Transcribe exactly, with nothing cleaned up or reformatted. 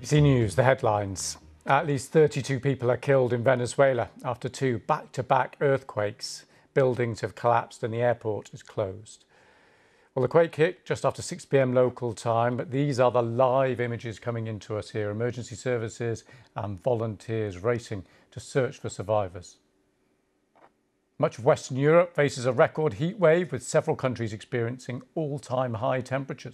B B C News, the headlines. At least thirty-two people are killed in Venezuela after two back-to-back earthquakes. Buildings have collapsed and the airport is closed. Well, the quake hit just after six p m local time, but these are the live images coming into us here. Emergency services and volunteers racing to search for survivors. Much of Western Europe faces a record heat wave, with several countries experiencing all-time high temperatures.